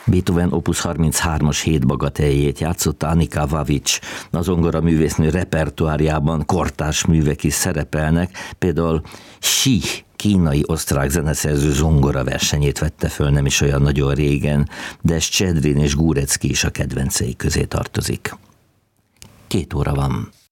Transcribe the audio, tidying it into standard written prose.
Beethoven Opus 33-as hétbagateljét játszotta Anika Vavics. A zongoraművésznő repertoárjában kortárs művek is szerepelnek, például Xi, kínai-osztrák zeneszerző zongora versenyét vette föl nem is olyan nagyon régen, de Szcsedrin és Gurecki is a kedvencei közé tartozik. 2 óra van.